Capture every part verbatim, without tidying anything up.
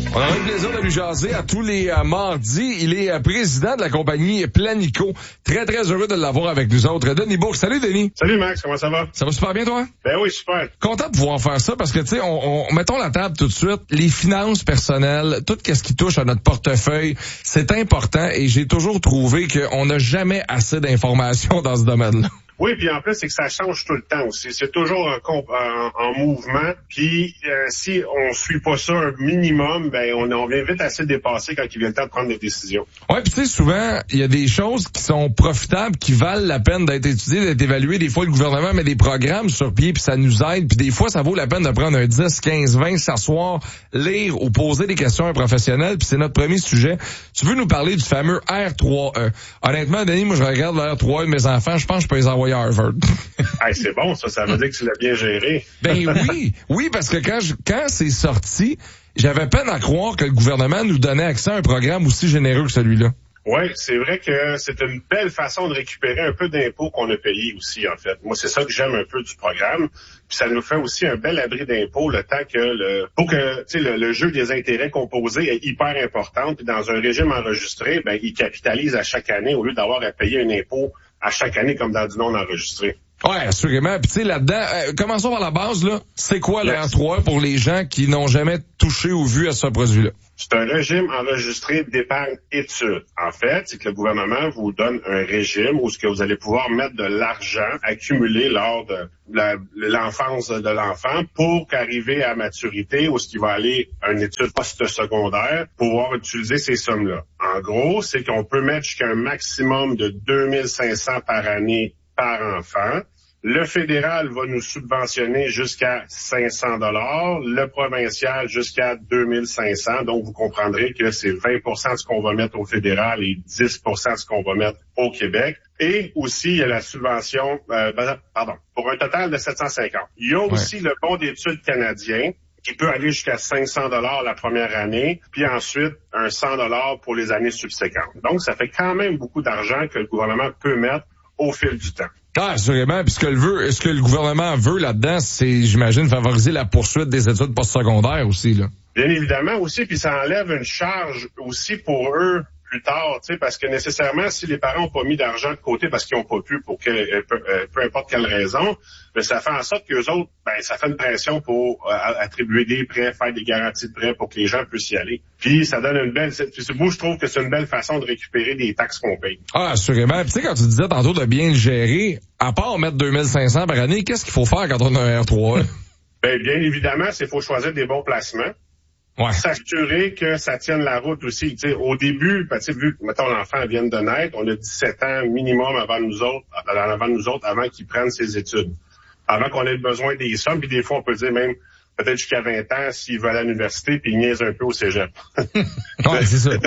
On a le plaisir de lui jaser à tous les euh, mardis. Il est euh, président de la compagnie Planico. Très, très heureux de l'avoir avec nous autres. Denis Bourque. Salut, Denis. Salut, Max. Comment ça va? Ça va super bien, toi? Ben oui, super. Content de pouvoir faire ça parce que, tu sais, on, on mettons la table tout de suite. Les finances personnelles, tout ce qui touche à notre portefeuille, c'est important et j'ai toujours trouvé qu'on n'a jamais assez d'informations dans ce domaine-là. Oui, puis en plus, c'est que ça change tout le temps aussi. C'est toujours en, en, en mouvement. Puis euh, si on suit pas ça un minimum, ben on, on vient vite assez dépasser quand il vient le temps de prendre des décisions. Ouais, puis tu sais, souvent, il y a des choses qui sont profitables, qui valent la peine d'être étudiées, d'être évaluées. Des fois, le gouvernement met des programmes sur pied, puis ça nous aide. Puis des fois, ça vaut la peine de prendre un dix, quinze, vingt, s'asseoir, lire ou poser des questions à un professionnel. Puis c'est notre premier sujet. Tu veux nous parler du fameux R trois E. Honnêtement, Denis, moi, je regarde le R trois E de mes enfants. Je pense que je peux les envoyer à Harvard. Hey, c'est bon, ça. Ça veut dire que tu l'as bien géré. Ben oui. Oui, parce que quand je, quand c'est sorti, j'avais peine à croire que le gouvernement nous donnait accès à un programme aussi généreux que celui-là. Oui, c'est vrai que c'est une belle façon de récupérer un peu d'impôts qu'on a payés aussi, en fait. Moi, c'est ça que j'aime un peu du programme. Puis ça nous fait aussi un bel abri d'impôts le temps que le pour que tu sais le, le jeu des intérêts composés est hyper important. Puis dans un régime enregistré, ben il capitalise à chaque année au lieu d'avoir à payer un impôt à chaque année comme dans du non enregistré. Ouais, assurément. Puis tu sais, là-dedans, euh, commençons par la base, là. C'est quoi le R trois E pour les gens qui n'ont jamais touché ou vu à ce produit-là? C'est un régime enregistré d'épargne études. En fait, c'est que le gouvernement vous donne un régime où ce que vous allez pouvoir mettre de l'argent accumulé lors de la, l'enfance de l'enfant pour qu'arriver à maturité où ce qui va aller à une étude post-secondaire, pouvoir utiliser ces sommes-là. En gros, c'est qu'on peut mettre jusqu'à un maximum de deux mille cinq cents par année par enfant. Le fédéral va nous subventionner jusqu'à cinq cents dollars, le provincial jusqu'à deux mille cinq cents. Donc, vous comprendrez que c'est vingt pour cent de ce qu'on va mettre au fédéral et dix pour cent de ce qu'on va mettre au Québec. Et aussi, il y a la subvention, euh, pardon, pour un total de sept cent cinquante. Il y a aussi ouais. le bon d'études canadien qui peut aller jusqu'à cinq cents dollars la première année, puis ensuite un cent dollars pour les années subséquentes. Donc, ça fait quand même beaucoup d'argent que le gouvernement peut mettre au fil du temps. Ah, assurément. Puis ce que le veut, ce que le gouvernement veut là-dedans, c'est, j'imagine, favoriser la poursuite des études postsecondaires aussi, là. Bien évidemment aussi, puis ça enlève une charge aussi pour eux plus tard, tu sais, parce que nécessairement, si les parents n'ont pas mis d'argent de côté parce qu'ils n'ont pas pu, pour quelle, peu, peu importe quelle raison, ben, ça fait en sorte qu'eux autres, ben, ça fait une pression pour euh, attribuer des prêts, faire des garanties de prêts pour que les gens puissent y aller. Puis ça donne une belle, puis moi je trouve que c'est une belle façon de récupérer des taxes qu'on paye. Ah, assurément. Puis tu sais, quand tu disais tantôt de bien le gérer, à part mettre deux mille cinq cents par année, qu'est-ce qu'il faut faire quand on a un R trois E? Ben, bien évidemment, c'est qu'il faut choisir des bons placements. Ouais. S'assurer que ça tienne la route aussi. Tu sais, au début, ben, tu sais, vu que, mettons, l'enfant vient de naître, on a dix-sept ans minimum avant nous autres, avant nous autres, avant qu'il prenne ses études. Avant qu'on ait besoin des sommes, puis des fois, on peut dire même, peut-être jusqu'à vingt ans, s'il va à l'université, puis il niaise un peu au cégep. Ouais, c'est ça.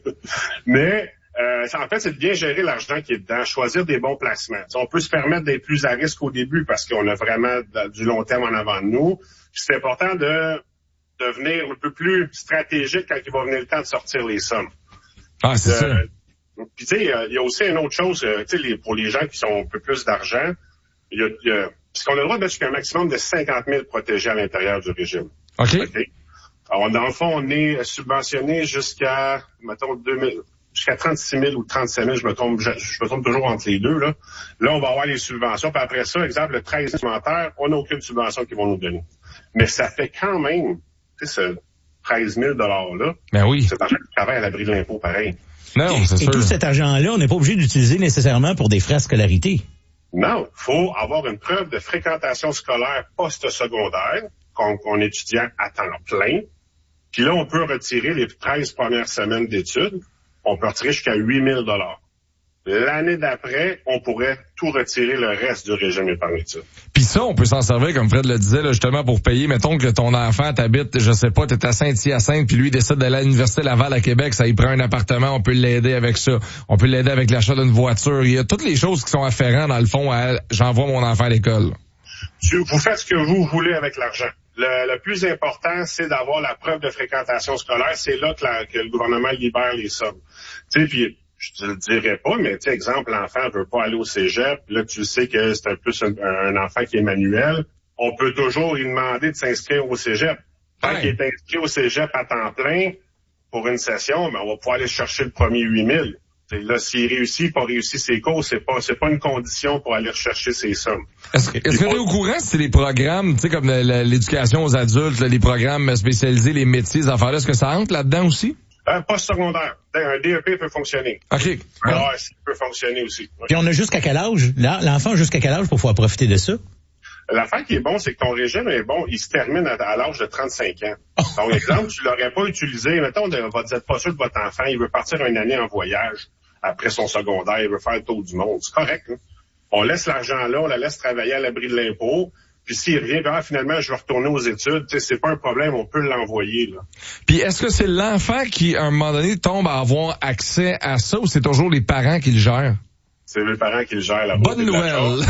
Mais, euh, en fait, c'est de bien gérer l'argent qui est dedans, choisir des bons placements. Tu sais, on peut se permettre d'être plus à risque au début parce qu'on a vraiment du long terme en avant de nous. Puis c'est important de devenir un peu plus stratégique quand il va venir le temps de sortir les sommes. Ah, c'est euh, ça. Puis tu sais, il y a aussi une autre chose, tu sais, pour les gens qui sont un peu plus d'argent, il y a, il y a parce qu'on a le droit de mettre jusqu'à un maximum de cinquante mille protégés à l'intérieur du régime. OK. okay? Alors, dans le fond, on est subventionné jusqu'à, mettons, deux mille, jusqu'à trente-six mille ou trente-sept mille, je me trompe, je, je me trompe toujours entre les deux, là. Là, on va avoir les subventions, puis après ça, exemple, le treize supplémentaire, on n'a aucune subvention qu'ils vont nous donner. Mais ça fait quand même, tu sais, ce treize mille dollars-là. Ben oui. Cet argent qui travaille à l'abri de l'impôt, pareil. Non, et, c'est et sûr. tout cet argent-là, on n'est pas obligé d'utiliser nécessairement pour des frais de scolarité. Non, faut avoir une preuve de fréquentation scolaire post-secondaire, qu'on, qu'on étudiant à temps plein. Puis là, on peut retirer les treize premières semaines d'études. On peut retirer jusqu'à huit mille dollars. L'année d'après, on pourrait tout retirer le reste du régime épargne études. Puis ça, on peut s'en servir, comme Fred le disait, là, justement, pour payer. Mettons que ton enfant t'habite, je sais pas, t'es à Saint-Hyacinthe, puis lui décide d'aller à l'Université Laval à Québec, ça y prend un appartement, on peut l'aider avec ça. On peut l'aider avec l'achat d'une voiture. Il y a toutes les choses qui sont afférentes, dans le fond, à « j'envoie mon enfant à l'école ». Vous faites ce que vous voulez avec l'argent. Le, le plus important, c'est d'avoir la preuve de fréquentation scolaire. C'est là que, la, que le gouvernement libère les sommes. Tu sais, puis je te le dirais pas, mais tu sais, exemple, l'enfant veut pas aller au cégep. Là, tu sais que c'est un plus un, un enfant qui est manuel. On peut toujours lui demander de s'inscrire au cégep. Tant Ouais. qu'il est inscrit au cégep à temps plein pour une session, ben, on va pouvoir aller chercher le premier huit mille. Et là, s'il réussit, pas réussi ses cours, c'est pas, c'est pas une condition pour aller rechercher ses sommes. Est-ce, est-ce que tu es au courant si c'est les programmes, tu sais, comme la- la- l'éducation aux adultes, là, les programmes spécialisés, les métiers, ces affaires-là, est-ce que ça entre là-dedans aussi? Euh, post-secondaire. Un D E P peut fonctionner. OK. Alors, ça peut fonctionner aussi. Ouais. Puis on a jusqu'à quel âge? Là, l'enfant a jusqu'à quel âge pour pouvoir profiter de ça? L'affaire qui est bon, c'est que ton régime est bon, il se termine à, à l'âge de trente-cinq ans. Par exemple, tu l'aurais pas utilisé, mettons, de, vous n'êtes pas sûr de votre enfant, il veut partir une année en voyage après son secondaire, il veut faire le tour du monde. C'est correct, hein? On laisse l'argent là, on la laisse travailler à l'abri de l'impôt, puis s'il revient, ben, ah, finalement, je vais retourner aux études, tu sais, c'est pas un problème, on peut l'envoyer, là. Puis est-ce que c'est l'enfant qui, à un moment donné, tombe à avoir accès à ça ou c'est toujours les parents qui le gèrent? C'est les parents qui le gèrent là-bas. Bonne nouvelle.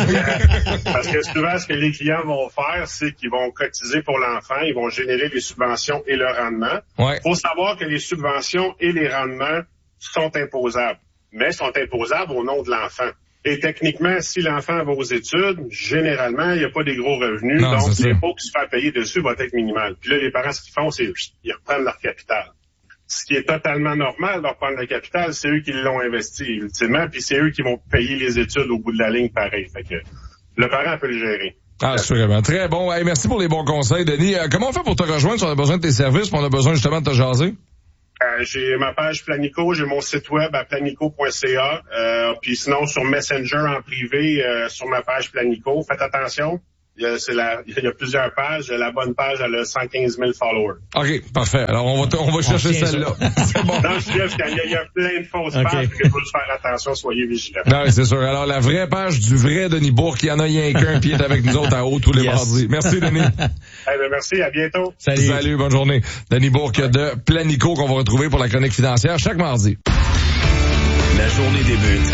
Parce que souvent, ce que les clients vont faire, c'est qu'ils vont cotiser pour l'enfant, ils vont générer les subventions et le rendement. Ouais. Il faut savoir que les subventions et les rendements sont imposables, mais sont imposables au nom de l'enfant. Et techniquement, si l'enfant va aux études, généralement, il n'y a pas des gros revenus, Non, donc c'est ça. l'impôt qui se fait payer dessus va être minimal. Puis là, les parents, ce qu'ils font, c'est ils reprennent leur capital. Ce qui est totalement normal de reprendre le capital, c'est eux qui l'ont investi ultimement, puis c'est eux qui vont payer les études au bout de la ligne pareil. Fait que le parent peut le gérer. Ah, assurément. Très bon. Hey, merci pour les bons conseils, Denis. Euh, comment on fait pour te rejoindre si on a besoin de tes services, puis on a besoin justement de te jaser? Euh, j'ai ma page Planico, j'ai mon site web à planico point c a, euh, puis sinon sur Messenger en privé, euh, sur ma page Planico. Faites attention, il y a, c'est la, il y a plusieurs pages. La bonne page, elle a cent quinze mille followers. OK, parfait. Alors, on va, t- on va chercher tient celle-là. C'est bon. Dans le chiffre, il y a, il y a plein de fausses Okay. pages, il faut faire attention, soyez vigilants. Non, c'est sûr. Alors, la vraie page du vrai Denis Bourque, il y en a rien qu'un, puis il est avec nous autres à haut tous les Yes. mardis. Merci, Denis. Eh bien, merci, à bientôt. Salut. Salut, bonne journée. Denis Bourque de Planico qu'on va retrouver pour la chronique financière chaque mardi. La journée débute